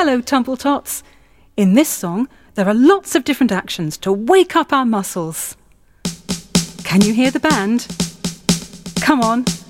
Hello, Tumbletots! In this song, there are lots of different actions to wake up our muscles. Can you hear the band? Come on,